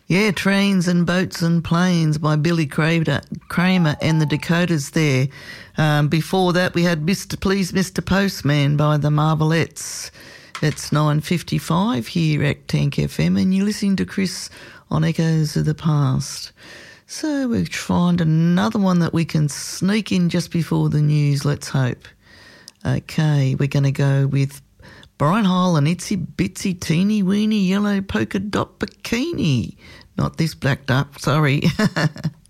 Yeah, Trains and Boats and Planes by Billy Kramer and the Dakotas there. Before that, we had Please Mr. Postman by the Marvelettes. It's 9:55 here at Tank FM, and you're listening to Chris on Echoes of the Past. So we'll find another one that we can sneak in just before the news, let's hope. Okay, we're going to go with Brian Hole and Itsy Bitsy Teeny Weeny Yellow Polka Dot Bikini. Not this black duck, sorry.